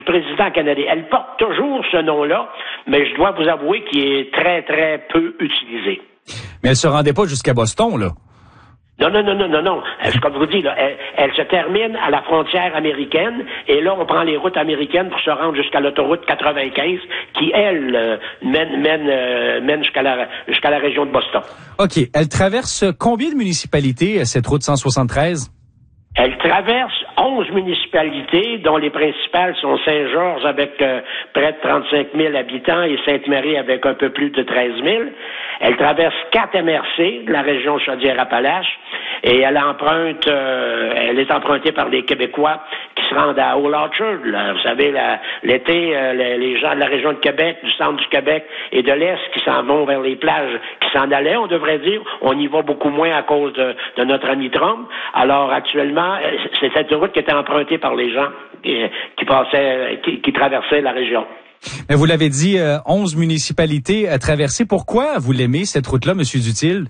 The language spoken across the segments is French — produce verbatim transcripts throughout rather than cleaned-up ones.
président canadien. Elle porte toujours ce nom-là, mais je dois vous avouer qu'il est très, très peu utilisé. Mais elle se rendait pas jusqu'à Boston, là. Non, non, non, non, non, non. Comme je vous dis, là, elle, elle se termine à la frontière américaine, et là, on prend les routes américaines pour se rendre jusqu'à l'autoroute quatre-vingt-quinze, qui, elle, euh, mène, mène, euh, mène jusqu'à la, jusqu'à la région de Boston. OK. Elle traverse combien de municipalités, cette route cent soixante-treize? Elle traverse onze municipalités, dont les principales sont Saint-Georges avec euh, près de trente-cinq mille habitants et Sainte-Marie avec un peu plus de treize mille. Elle traverse quatre M R C de la région Chaudière-Appalaches et elle emprunte, euh, elle est empruntée par les Québécois qui se rendent à Old Orchard. Là. Vous savez, la, l'été, euh, les, les gens de la région de Québec, du centre du Québec et de l'Est qui s'en vont vers les plages, qui s'en allaient, on devrait dire. On y va beaucoup moins à cause de, de notre ami Trump. Alors actuellement, c'est cette route qui était empruntée par les gens qui, qui passaient, qui, qui traversaient la région. Mais vous l'avez dit, euh, onze municipalités à traverser. Pourquoi vous l'aimez, cette route-là, M. Dutil?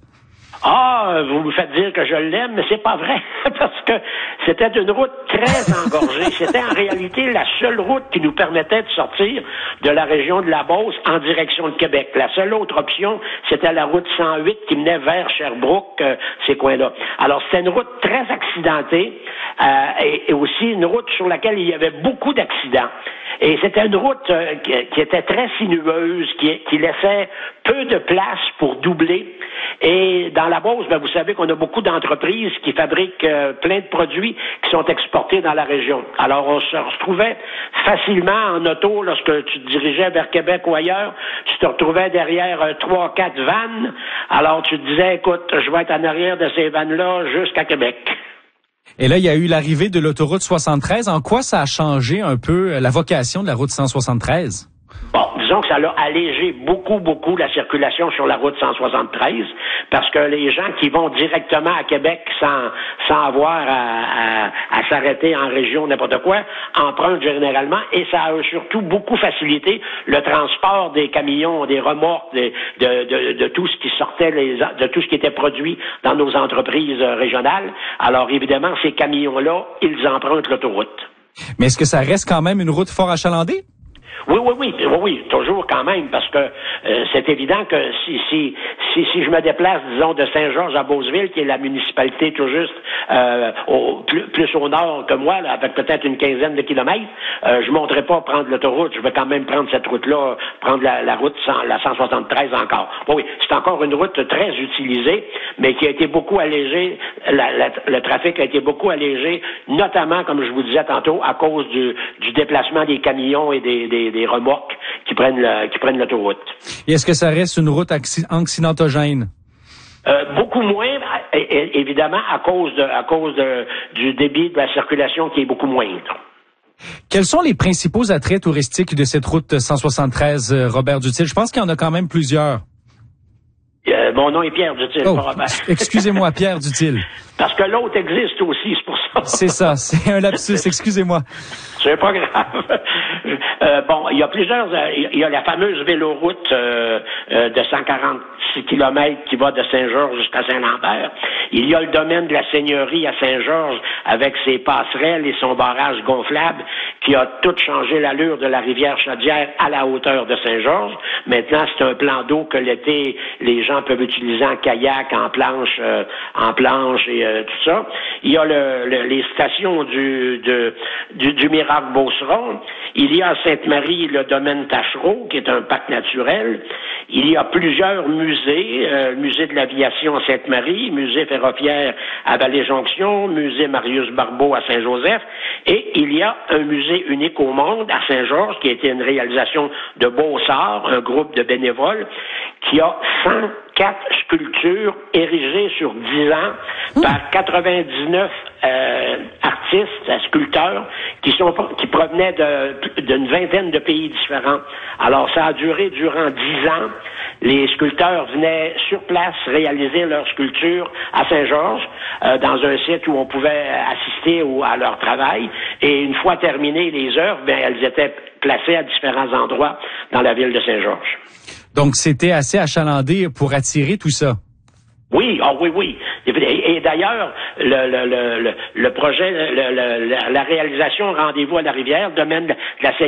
Ah, vous me faites dire que je l'aime, mais c'est pas vrai, parce que c'était une route très engorgée. C'était en réalité la seule route qui nous permettait de sortir de la région de la Beauce en direction de Québec. La seule autre option, c'était la route cent huit qui menait vers Sherbrooke, euh, ces coins-là. Alors, c'était une route très accidentée euh, et, et aussi une route sur laquelle il y avait beaucoup d'accidents. Et c'était une route euh, qui, qui était très sinueuse, qui, qui laissait peu de place pour doubler. Et dans la Beauce, ben, vous savez qu'on a beaucoup d'entreprises qui fabriquent euh, plein de produits qui sont exportés dans la région. Alors, on se retrouvait facilement en auto lorsque tu te dirigeais vers Québec ou ailleurs. Tu te retrouvais derrière euh, trois, quatre vannes. Alors, tu te disais, écoute, je vais être en arrière de ces vannes-là jusqu'à Québec. Et là, il y a eu l'arrivée de l'autoroute soixante-treize. En quoi ça a changé un peu la vocation de la route cent soixante-treize? Bon, disons que ça a allégé beaucoup, beaucoup la circulation sur la route cent soixante-treize, parce que les gens qui vont directement à Québec sans sans avoir à, à, à s'arrêter en région, n'importe quoi, empruntent généralement, et ça a surtout beaucoup facilité le transport des camions, des remorques, de, de, de, de tout ce qui sortait, les, de tout ce qui était produit dans nos entreprises régionales. Alors évidemment, ces camions-là, ils empruntent l'autoroute. Mais est-ce que ça reste quand même une route fort achalandée? Oui, oui, oui, oui, oui, toujours quand même, parce que euh, c'est évident que si si si si je me déplace, disons, de Saint-Georges à Beauceville, qui est la municipalité tout juste euh, au, plus, plus au nord que moi, là, avec peut-être une quinzaine de kilomètres, euh, je ne monterai pas prendre l'autoroute, je vais quand même prendre cette route-là, prendre la, la route cent, la cent soixante-treize encore. Bon, oui, c'est encore une route très utilisée, mais qui a été beaucoup allégée, la, la, le trafic a été beaucoup allégé, notamment, comme je vous disais tantôt, à cause du, du déplacement des camions et des, des des remorques qui prennent la, qui prennent l'autoroute. Et est-ce que ça reste une route accidentogène? Euh, beaucoup moins, évidemment, à cause de, à cause de, du débit de la circulation qui est beaucoup moindre. Quels sont les principaux attraits touristiques de cette route cent soixante-treize, Robert Dutil? Je pense qu'il y en a quand même plusieurs. Euh, mon nom est Pierre Dutil, oh, pas Robert. Excusez-moi, Pierre Dutil. Parce que l'autre existe aussi, c'est pour ça. C'est ça, c'est un lapsus, excusez-moi. C'est pas grave. Euh, bon, il y a plusieurs, euh, il y a la fameuse véloroute euh, euh, de cent quarante-six kilomètres qui va de Saint-Georges jusqu'à Saint-Lambert. Il y a le domaine de la Seigneurie à Saint-Georges avec ses passerelles et son barrage gonflable qui a tout changé l'allure de la rivière Chaudière à la hauteur de Saint-Georges. Maintenant, c'est un plan d'eau que l'été, les gens peuvent utiliser en kayak, en planche, euh, en planche et euh, tout ça. Il y a le, le, les stations du, de, du, du Miracle-Beauceron. Il y a à Sainte-Marie le domaine Tachereau, qui est un parc naturel. Il y a plusieurs musées, euh, musée de l'aviation à Sainte-Marie, musée ferroviaire à Vallée-Jonction, musée Marius-Barbeau à Saint-Joseph, et il y a un musée unique au monde à Saint-Georges, qui a été une réalisation de Beaussart, un groupe de bénévoles, qui a cent quatre sculptures érigées sur dix ans par quatre-vingt-dix-neuf euh, artistes, sculpteurs, qui sont qui provenaient de, d'une vingtaine de pays différents. Alors, ça a duré durant dix ans. Les sculpteurs venaient sur place réaliser leurs sculptures à Saint-Georges, euh, dans un site où on pouvait assister au, à leur travail. Et une fois terminées les œuvres, bien, elles étaient placées à différents endroits dans la ville de Saint-Georges. Donc, c'était assez achalandé pour attirer tout ça. Oui, oh oui, oui. Et, et d'ailleurs, le, le, le, le projet, le, le, la réalisation Rendez-vous à la rivière, domaine de la